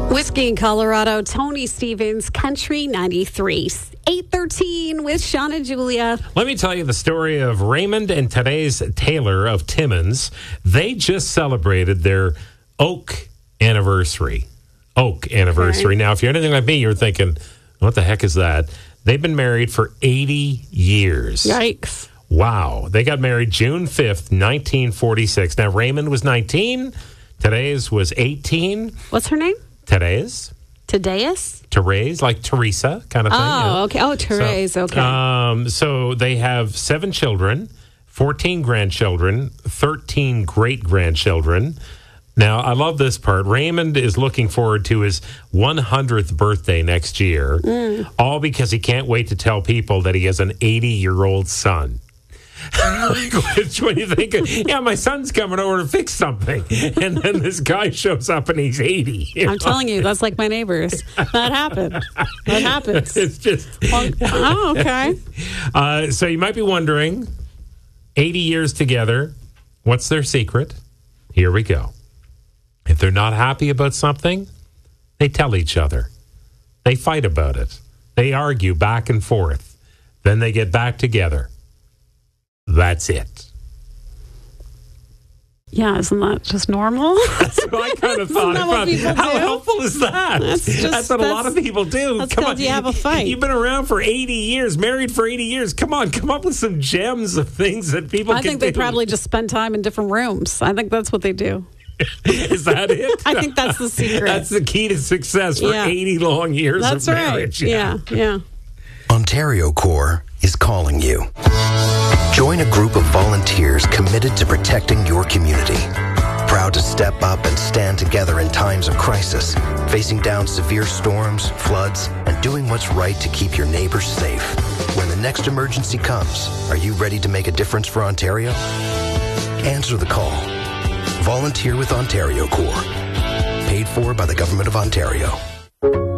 Whiskey in Colorado, Tony Stevens, Country 93. 8:13 with Sean and Julia. Let me tell you the story of Raymond and today's Taylor of Timmins. They just celebrated their Oak anniversary. Okay. Now, if you're anything like me, you're thinking, what the heck is that? They've been married for 80 years. Yikes. Wow. They got married June 5th, 1946. Now, Raymond was 19. Therese was 18. What's her name? Therese, like Teresa kind of thing. Oh, okay. Oh, Therese, okay. So they have 7 children, 14 grandchildren, 13 great-grandchildren. Now, I love this part. Raymond is looking forward to his 100th birthday next year, all because he can't wait to tell people that he has an 80-year-old son. Which, when you think, my son's coming over to fix something, and then this guy shows up and he's 80. I'm telling you, that's like my neighbors. That happened. That happens. It's just... Oh, okay. So you might be wondering, 80 years together, what's their secret? Here we go. If they're not happy about something, they tell each other. They fight about it. They argue back and forth. Then they get back together. That's it. Yeah, isn't that just normal? That's what I kind of thought. How helpful is that? That's what a lot of people do. That's because you have a fight. You've been around for 80 years, married for 80 years. Come on, come up with some gems of things that people can do. I think they probably just spend time in different rooms. I think that's what they do. Is that it? I think that's the secret. That's the key to success for 80 long years of marriage. That's right. Yeah. Ontario Corps is calling you. Join a group of volunteers committed to protecting your community. Proud to step up and stand together in times of crisis, facing down severe storms, floods, and doing what's right to keep your neighbors safe. When the next emergency comes, are you ready to make a difference for Ontario? Answer the call. Volunteer with Ontario Corps. Paid for by the Government of Ontario.